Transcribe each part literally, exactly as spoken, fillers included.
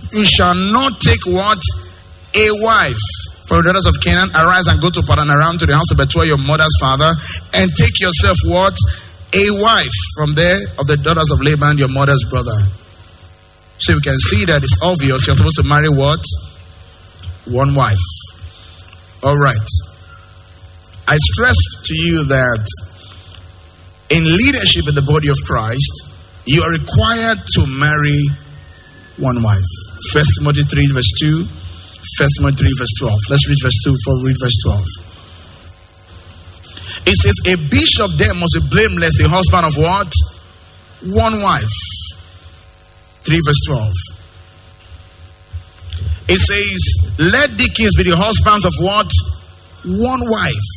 You shall not take what? A wife. For the daughters of Canaan, arise and go to Padanaram, to the house of Bethuel, your mother's father, and take yourself what? A wife from there of the daughters of Laban, your mother's brother. So you can see that it's obvious you're supposed to marry what? One wife. All right. I stressed to you that in leadership in the body of Christ, you are required to marry one wife. First Timothy three verse two. First Timothy three verse twelve. Let's read verse two before we read verse twelve. It says, a bishop then must be blameless, the husband of what? One wife. three verse twelve. It says, let deacons be the husbands of what? One wife,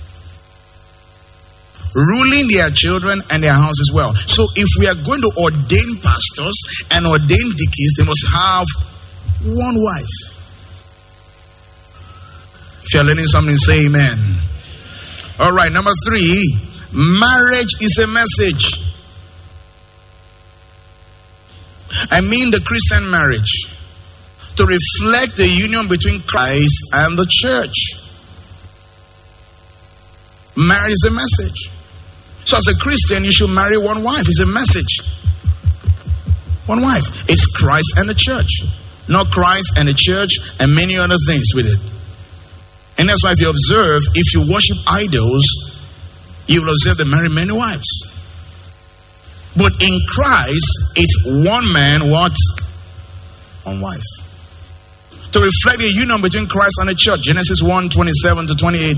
ruling their children and their house as well. So if we are going to ordain pastors and ordain deacons, they must have one wife. If you're learning something, say amen. All right, number three, marriage is a message. I mean the Christian marriage, to reflect the union between Christ and the church. Marriage is a message. So as a Christian, you should marry one wife. It's a message. One wife. It's Christ and the church. Not Christ and the church and many other things with it. And that's why if you observe, if you worship idols, you will observe they marry many wives. But in Christ, it's one man, what? One wife. To reflect the union between Christ and the church. Genesis one, twenty-seven to twenty-eight.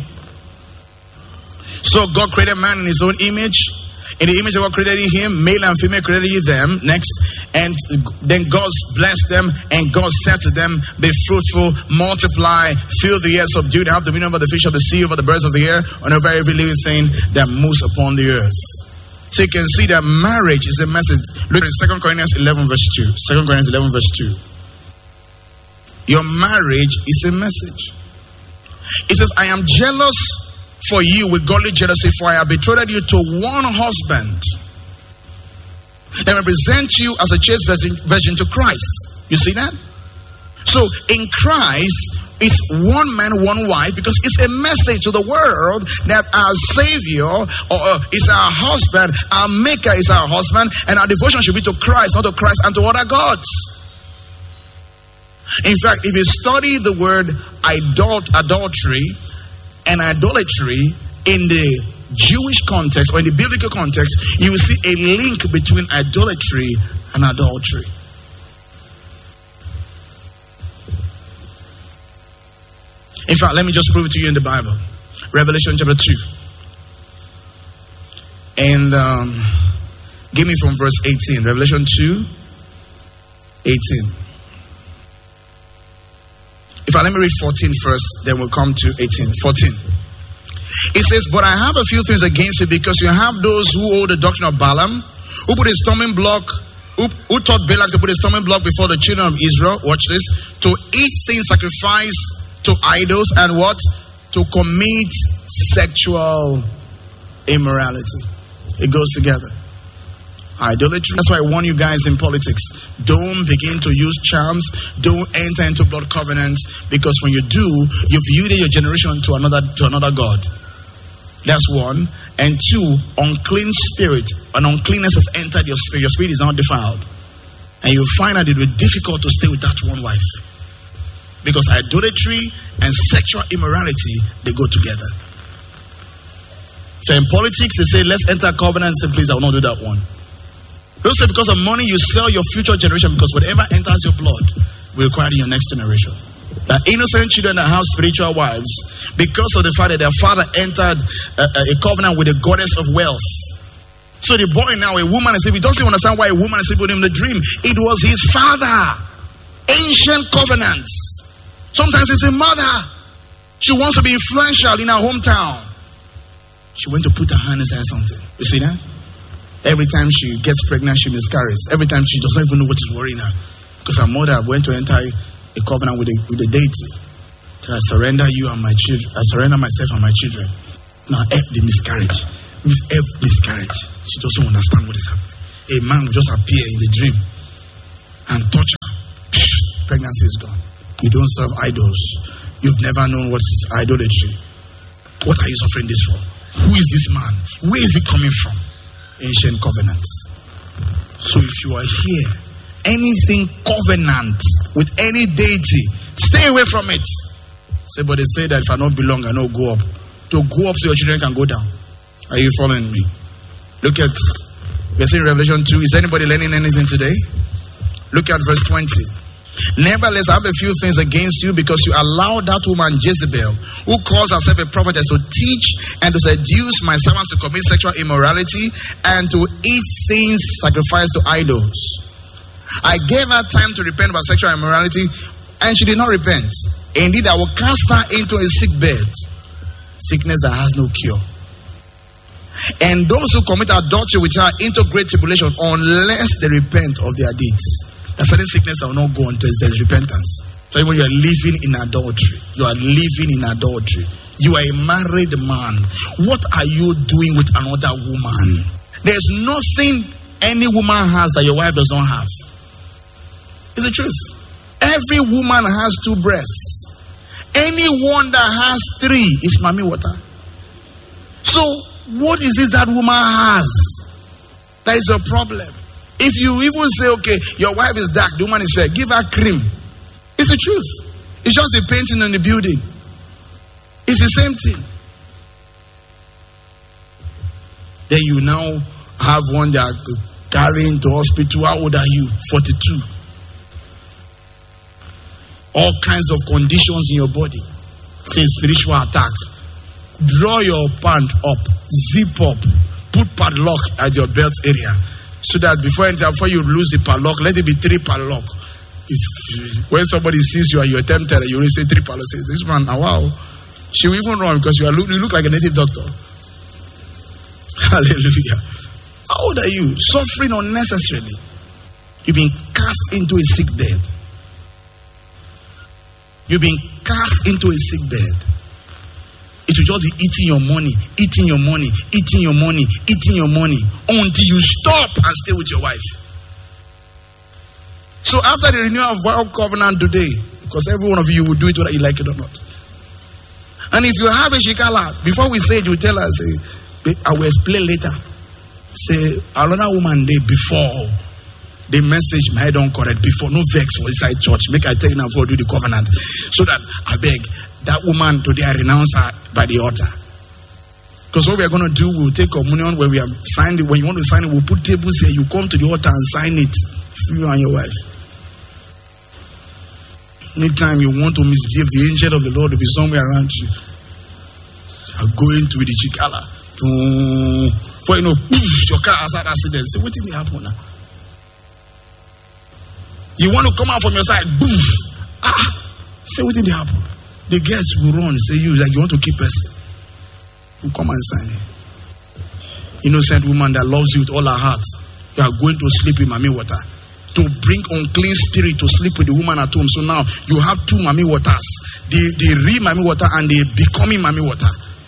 So God created man in his own image. In the image of God created him, male and female created he them. Next. And then God blessed them, and God said to them, be fruitful, multiply, fill the earth, subdue, have dominion over the fish of the sea, over the birds of the air, and over every living thing that moves upon the earth. So you can see that marriage is a message. Look at Second Corinthians eleven verse two. Second Corinthians eleven verse two. Your marriage is a message. It says, I am jealous for you with godly jealousy, for I have betrothed you to one husband, and represent you as a chaste virgin, virgin to Christ. You see that? So in Christ, it's one man, one wife, because it's a message to the world that our Savior or uh, is our husband, our Maker is our husband, and our devotion should be to Christ, not to Christ and to other gods. In fact, if you study the word idol- adultery and idolatry in the Jewish context or in the biblical context, you will see a link between idolatry and adultery. In fact, let me just prove it to you in the Bible. Revelation chapter two. And um, give me from verse eighteen. Revelation two, eighteen. If I let me read fourteen first, then we'll come to eighteen. fourteen. It says, but I have a few things against you, because you have those who hold the doctrine of Balaam, who put a stumbling block, who, who taught Balak to put a stumbling block before the children of Israel, watch this, to eat things sacrificed to idols, and what? To commit sexual immorality. It goes together. Idolatry. That's why I warn you guys in politics. Don't begin to use charms. Don't enter into blood covenants, because when you do, you've yielded your generation to another to another god. That's one. And two, unclean spirit. An uncleanness has entered your spirit. Your spirit is not defiled. And you find that it will be difficult to stay with that one wife. Because idolatry and sexual immorality, they go together. So in politics, they say, let's enter a covenant and say, please, I will not do that one. Don't say because of money you sell your future generation, because whatever enters your blood will require in your next generation. The innocent children that have spiritual wives, because of the fact that their father entered a, a covenant with the goddess of wealth. So the boy now, a woman is sleeping. He doesn't understand why a woman is sleeping with him in the dream. It was his father. Ancient covenants. Sometimes it's a mother. She wants to be influential in her hometown. She went to put her hand inside something. You see that? Every time she gets pregnant, she miscarries. Every time she does not even know what is worrying her. Because her mother went to enter a covenant with the, with the deity. So I surrender you and my children. I surrender myself and my children. Now, help the miscarriage. Help miscarriage. She doesn't understand what is happening. A man will just appear in the dream and touch her. pregnancy is gone. You don't serve idols. You've never known what is idolatry. What are you suffering this for? Who is this man? Where is he coming from? Ancient covenants. So if you are here, anything covenant with any deity, stay away from it. Say, but they say that if I don't belong, I don't go up. To go up so your children can go down. Are you following me? Look at, we're saying Revelation two. Is anybody learning anything today? Look at verse twenty. Nevertheless, I have a few things against you, because you allow that woman Jezebel, who calls herself a prophetess, to teach and to seduce my servants to commit sexual immorality and to eat things sacrificed to idols. I gave her time to repent about sexual immorality, and she did not repent. Indeed, I will cast her into a sick bed, sickness that has no cure. And those who commit adultery with her into great tribulation, unless they repent of their deeds. There's certain sickness that will not go until there's repentance. So even when you are living in adultery, you are living in adultery. You are a married man. What are you doing with another woman? There's nothing any woman has that your wife does not have. It's the truth. Every woman has two breasts. Anyone that has three is mommy water. So what is this that woman has? That is a problem. If you even say, okay, your wife is dark, the woman is fair, give her cream. It's the truth. It's just the painting on the building. It's the same thing. Then you now have one that carrying to hospital. How old are you? forty-two. All kinds of conditions in your body. Say spiritual attack. Draw your pant up, zip up, put padlock at your belt area. So that before, before you lose the padlock, let it be three padlock. If when somebody sees you and you're tempted, you will say three padlock. Say, this man, oh, wow. She will even run because you, are, you look like a native doctor. Hallelujah. How old are you? Suffering unnecessarily. You've been cast into a sick bed. You've been cast into a sick bed. It will just be eating your money, eating your money, eating your money, eating your money until you stop and stay with your wife. So after the renewal of vow covenant today, because every one of you will do it whether you like it or not. And if you have a shikala, before we say it, you tell us, say, I will explain later. Say, another woman day before the message my don't correct before, no vex for inside church. Make I tell you now before I do the covenant. So that I beg that woman today, I renounce her by the altar. Because what we are going to do, we'll take communion when we have signed it. When you want to sign it, we'll put tables here. You come to the altar and sign it. You and your wife. Anytime you want to misbehave, the angel of the Lord will be somewhere around you. You are going to the chikala. For you know, your car has had accident. Say, what did happen now? You want to come out from your side. Ah, say, what did happen? The girls will run, say you like you want to keep person. You come and sign it. Innocent woman that loves you with all her heart. You are going to sleep in mommy water. To bring unclean spirit to sleep with the woman at home. So now you have two mommy waters. The, the real mommy water and the becoming mommy water.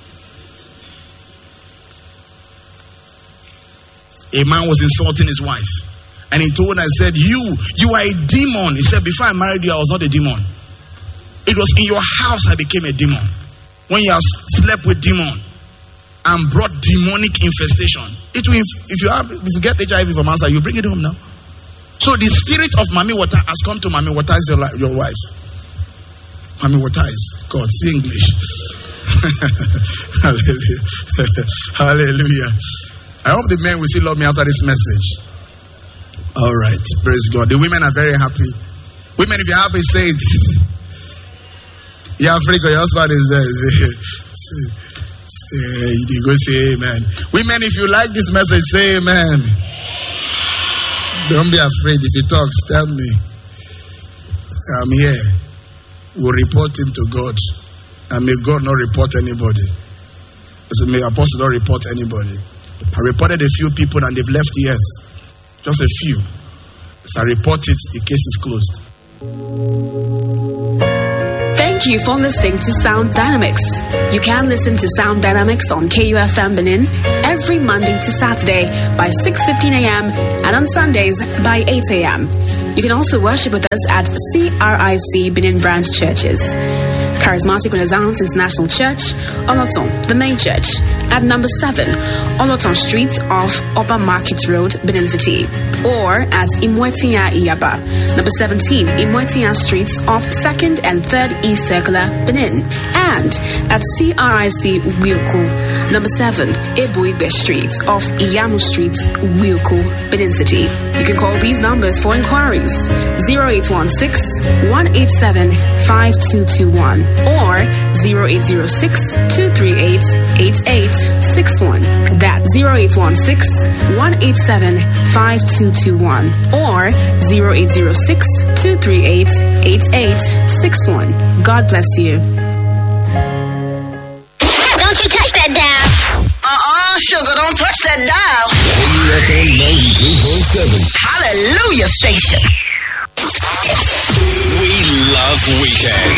A man was insulting his wife. And he told her, I said, you, you are a demon. He said, before I married you, I was not a demon. It was in your house I became a demon. When you have slept with demon and brought demonic infestation. It will, if you have, if you get H I V from outside, you bring it home now. So the spirit of Mami Water has come to Mami Water is your, your wife. Mami Water is God. See English. Hallelujah. Hallelujah. I hope the men will still love me after this message. All right. Praise God. The women are very happy. Women, if you're happy, say it. You're free because your husband is there. Say, say, you go say amen. Women, if you like this message, say amen. Don't be afraid. If he talks, tell me. I'm here. We'll report him to God. And may God not report anybody. So may Apostle not report anybody. I reported a few people and they've left the earth. Just a few. So I report it, the case is closed. Thank you for listening to Sound Dynamics. You can listen to Sound Dynamics on K U F M Benin every Monday to Saturday by six fifteen a.m. and on Sundays by eight a.m. You can also worship with us at C R I C Benin Branch Churches. Charismatic Renaissance International Church, Oloton, the main church, at number seven, Oloton Street off Oba Market Road, Benin City, or at Imwetia Iyaba, number seventeen, Imwetia Street off second and third East Circular, Benin, and at C R I C Wilko, number seven, Ebuigbe Street off Iyamu Street, Wilko, Benin City. You can call these numbers for inquiries, zero eight one six, one eight seven, five two two one. Or zero eight zero six, two three eight, eight eight six one. That's zero eight one six, one eight seven, five two two one. Or zero eight zero six, two three eight, eight eight six one. God bless you. Don't you touch that dial. Uh-uh, sugar, don't touch that dial. K U F M ninety-two point seven. Hallelujah station. We love weekends.